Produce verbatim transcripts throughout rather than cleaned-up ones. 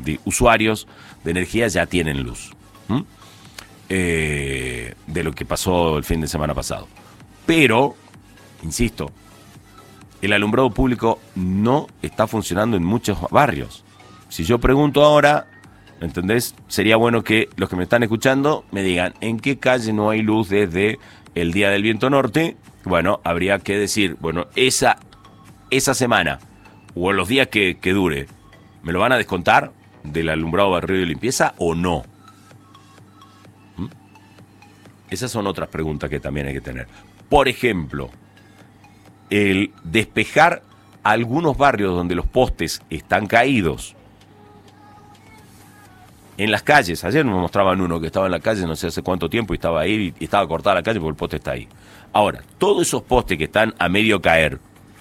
de usuarios de energía ya tienen luz. ¿Mm? Eh, de lo que pasó el fin de semana pasado. Pero, insisto, el alumbrado público no está funcionando en muchos barrios. Si yo pregunto ahora, ¿entendés? Sería bueno que los que me están escuchando me digan en qué calle no hay luz desde el día del viento norte. Bueno, habría que decir, bueno, esa, esa semana o los días que, que dure, ¿me lo van a descontar del alumbrado, barrido y limpieza o no? ¿Mm? Esas son otras preguntas que también hay que tener. Por ejemplo, el despejar algunos barrios donde los postes están caídos. En las calles, ayer me mostraban uno que estaba en la calle no sé hace cuánto tiempo y estaba ahí y estaba cortada la calle porque el poste está ahí. Ahora, todos esos postes que están a medio caer,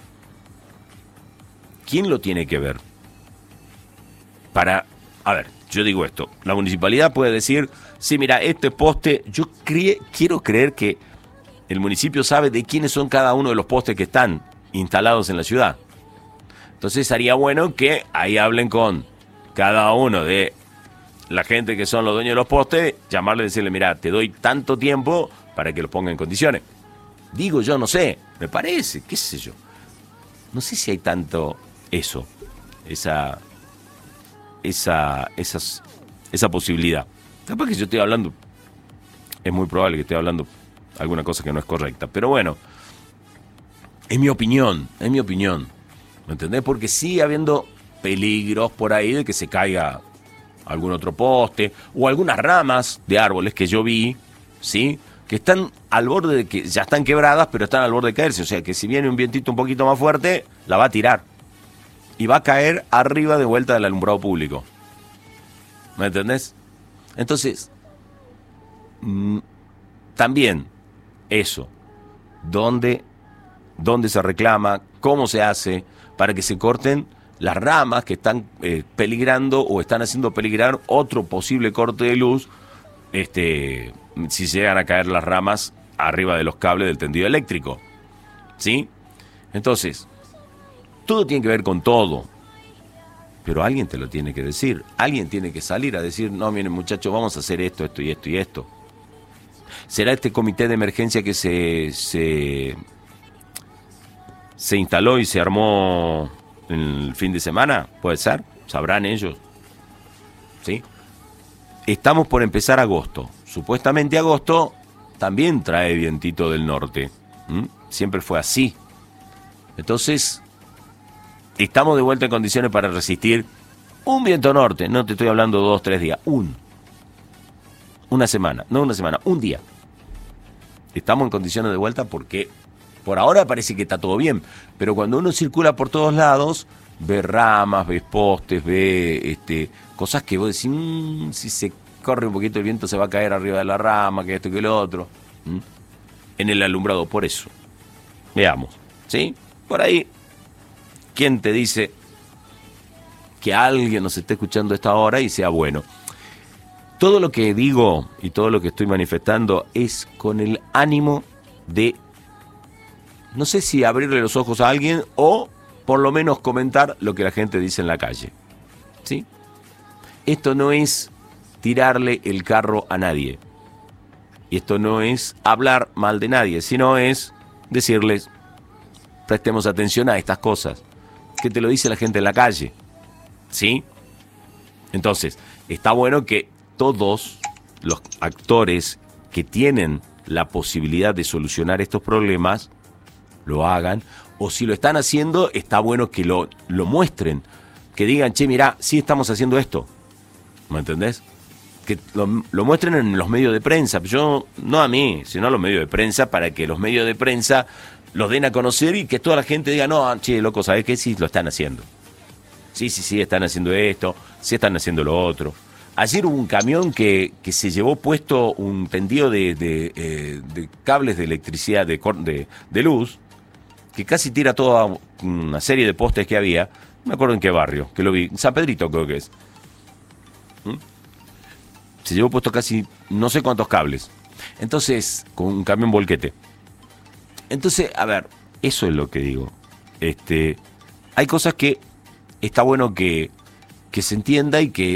¿quién lo tiene que ver? Para, a ver, yo digo esto, la municipalidad puede decir, sí, mira, este poste, yo cre- quiero creer que el municipio sabe de quiénes son cada uno de los postes que están instalados en la ciudad. Entonces haría bueno que ahí hablen con cada uno de la gente que son los dueños de los postes, llamarle y decirle, mira, te doy tanto tiempo para que los ponga en condiciones. Digo yo, no sé, me parece, qué sé yo. No sé si hay tanto eso, esa, esa, esas, esa posibilidad. Capaz que yo estoy hablando, es muy probable que esté hablando alguna cosa que no es correcta, pero bueno, es mi opinión, es mi opinión, ¿me entendés? Porque sigue habiendo peligros por ahí de que se caiga algún otro poste o algunas ramas de árboles que yo vi, ¿sí? Que están al borde de que ya están quebradas, pero están al borde de caerse, o sea que si viene un vientito un poquito más fuerte, la va a tirar y va a caer arriba de vuelta del alumbrado público, ¿me entendés? Entonces, mmm, también eso, ¿dónde, dónde se reclama? ¿Cómo se hace para que se corten las ramas que están eh, peligrando o están haciendo peligrar otro posible corte de luz? Este, si llegan a caer las ramas arriba de los cables del tendido eléctrico, ¿sí? Entonces, todo tiene que ver con todo, pero alguien te lo tiene que decir, alguien tiene que salir a decir, no, miren muchachos, vamos a hacer esto, esto y esto y esto. ¿Será este comité de emergencia que se, se, se instaló y se armó el fin de semana? ¿Puede ser? ¿Sabrán ellos? ¿Sí? Estamos por empezar agosto. Supuestamente agosto también trae vientito del norte. ¿Mm? Siempre fue así. Entonces, estamos de vuelta en condiciones para resistir un viento norte. No te estoy hablando dos, tres días. Un. Una semana. No una semana, un día. Estamos en condiciones de vuelta porque por ahora parece que está todo bien. Pero cuando uno circula por todos lados, ve ramas, ve postes, ve este, cosas que vos decís, mmm, si se corre un poquito el viento se va a caer arriba de la rama, que esto que lo otro. ¿Mm? En el alumbrado, por eso. Veamos, ¿sí? Por ahí, ¿quién te dice que alguien nos esté escuchando a esta hora y sea bueno? Todo lo que digo y todo lo que estoy manifestando es con el ánimo de, no sé si abrirle los ojos a alguien o por lo menos comentar lo que la gente dice en la calle, ¿sí? Esto no es tirarle el carro a nadie. Y esto no es hablar mal de nadie, sino es decirles, prestemos atención a estas cosas, que te lo dice la gente en la calle, ¿sí? Entonces, está bueno que todos los actores que tienen la posibilidad de solucionar estos problemas lo hagan, o si lo están haciendo, está bueno que lo, lo muestren, que digan, che, mirá, sí estamos haciendo esto, ¿me entendés? Que lo, lo muestren en los medios de prensa, yo, no a mí, sino a los medios de prensa, para que los medios de prensa los den a conocer y que toda la gente diga, no, che, loco, ¿sabés qué? Sí, lo están haciendo. Sí, sí, sí, están haciendo esto, sí están haciendo lo otro. Ayer hubo un camión que, que se llevó puesto un tendido de, de, eh, de cables de electricidad, de, de, de luz, que casi tira toda una serie de postes que había. No me acuerdo en qué barrio, que lo vi. San Pedrito creo que es. ¿Mm? Se llevó puesto casi no sé cuántos cables. Entonces, con un camión volquete. Entonces, a ver, eso es lo que digo. Este, hay cosas que está bueno que, que se entienda y que